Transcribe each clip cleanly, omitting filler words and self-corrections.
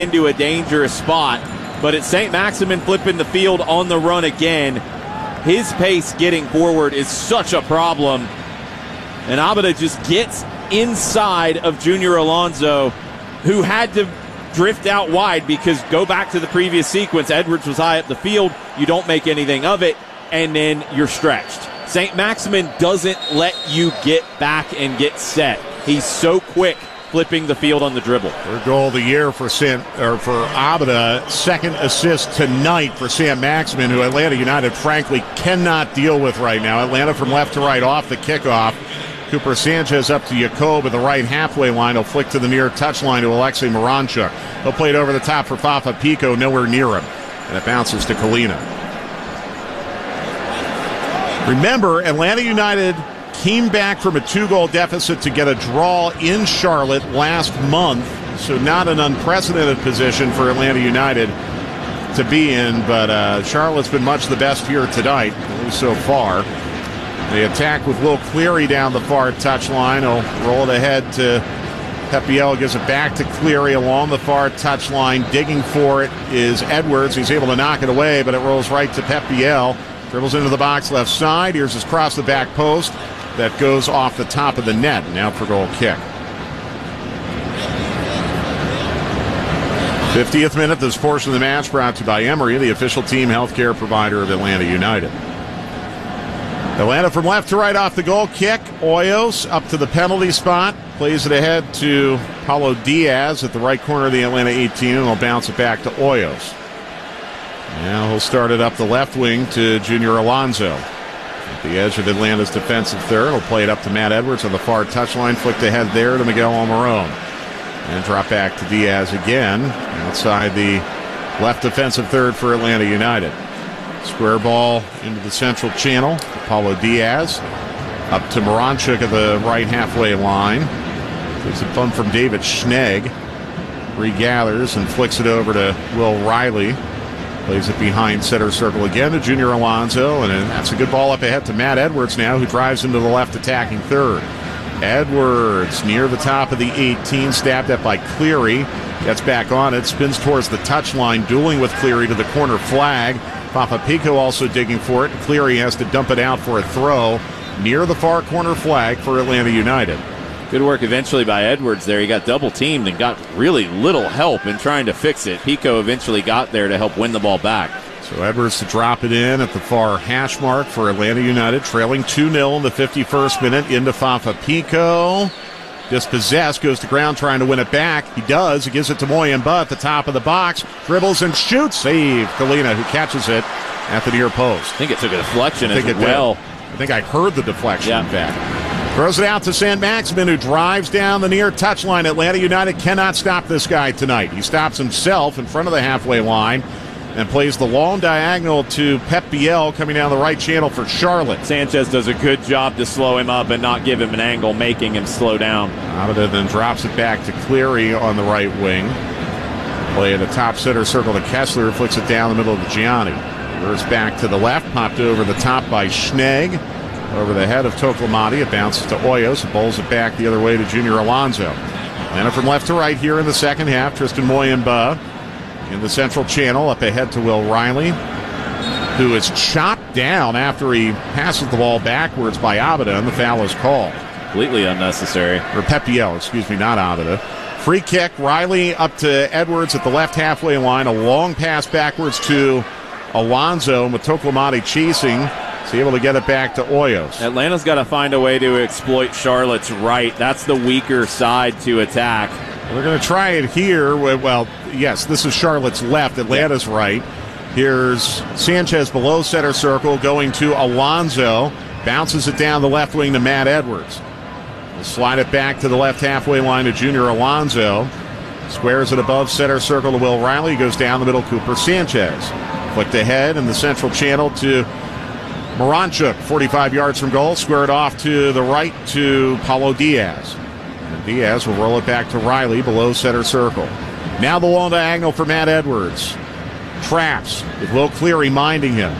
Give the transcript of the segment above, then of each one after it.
into a dangerous spot. But it's St. Maximin flipping the field on the run again. His pace getting forward is such a problem. And Abada just gets inside of Junior Alonso, who had to drift out wide because go back to the previous sequence. Edwards was high up the field. You don't make anything of it, and then you're stretched. St. Maximin doesn't let you get back and get set. He's so quick flipping the field on the dribble. Third goal of the year for Abada. Second assist tonight for St. Maximin, who Atlanta United frankly cannot deal with right now. Atlanta from left to right off the kickoff. Cooper Sanchez up to Yacob at the right halfway line. He'll flick to the near touchline to Alexei Moranchuk. He'll play it over the top for Fafa Pico, nowhere near him. And it bounces to Kalina. Remember, Atlanta United came back from a 2-goal deficit to get a draw in Charlotte last month. So not an unprecedented position for Atlanta United to be in. But Charlotte's been much the best here tonight, at least so far. They attack with Will Cleary down the far touchline. He'll roll it ahead to Pepiel, gives it back to Cleary along the far touchline. Digging for it is Edwards. He's able to knock it away, but it rolls right to Pepiel. Dribbles into the box left side. Here's his cross the back post. That goes off the top of the net. Now for goal kick. 50th minute, this portion of the match brought to you by Emory, the official team healthcare provider of Atlanta United. Atlanta from left to right off the goal kick. Hoyos up to the penalty spot. Plays it ahead to Paulo Diaz at the right corner of the Atlanta 18, and he'll bounce it back to Hoyos. Now he'll start it up the left wing to Junior Alonso. At the edge of Atlanta's defensive third, he'll play it up to Matt Edwards on the far touchline. Flicked ahead there to Miguel Almiron. And drop back to Diaz again. Outside the left defensive third for Atlanta United. Square ball into the central channel. Paulo Diaz up to Moranchuk at the right halfway line. Takes a bump from David Schnegg. Regathers and flicks it over to Will Riley. Plays it behind center circle again to Junior Alonso. And that's a good ball up ahead to Matt Edwards now, who drives into the left attacking third. Edwards near the top of the 18, stabbed at by Cleary. Gets back on it, spins towards the touchline, dueling with Cleary to the corner flag. Fafa Pico also digging for it. Cleary has to dump it out for a throw near the far corner flag for Atlanta United. Good work eventually by Edwards there. He got double teamed and got really little help in trying to fix it. Pico eventually got there to help win the ball back. So Edwards to drop it in at the far hash mark for Atlanta United, trailing 2-0 in the 51st minute into Fafa Pico. Dispossessed, goes to ground trying to win it back. He does. He gives it to Moyemba at the top of the box. Dribbles and shoots. Save Kalina, who catches it at the near post. I think it took a deflection as well. I think I heard the deflection, in fact. Throws it out to St. Maximin, who drives down the near touchline. Atlanta United cannot stop this guy tonight. He stops himself in front of the halfway line and plays the long diagonal to Pep Biel coming down the right channel for Charlotte. Sanchez does a good job to slow him up and not give him an angle, making him slow down. Abada then drops it back to Cleary on the right wing. Play at the top center circle to Kessler, who flicks it down the middle to Gianni. Reverse back to the left, popped over the top by Schnegg. Over the head of Toklamati, it bounces to Hoyos, and bowls it back the other way to Junior Alonso. Atlanta from left to right here in the second half. Tristan Moyemba in the central channel, up ahead to Will Riley, who is chopped down after he passes the ball backwards by Abada, and the foul is called. Completely unnecessary. Or Pepiel, excuse me, not Abada. Free kick, Riley up to Edwards at the left halfway line. A long pass backwards to Alonso, with Toklamati chasing. He's able to get it back to Hoyos. Atlanta's got to find a way to exploit Charlotte's right. That's the weaker side to attack. Well, they're going to try it here. Well, yes, this is Charlotte's left, Atlanta's right. Here's Sanchez below center circle going to Alonso. Bounces it down the left wing to Matt Edwards. We'll slide it back to the left halfway line to Junior Alonso. Squares it above center circle to Will Riley. Goes down the middle, Cooper Sanchez. Flicked ahead in the central channel to Moranchuk, 45 yards from goal. Squared off to the right to Paulo Diaz. And Diaz will roll it back to Riley below center circle. Now the long diagonal for Matt Edwards. Traps with Will Cleary minding him.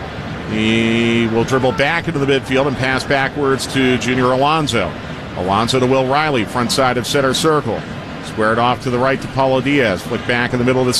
He will dribble back into the midfield and pass backwards to Junior Alonso. Alonso to Will Riley, front side of center circle. Squared off to the right to Paulo Diaz. Flick back in the middle of the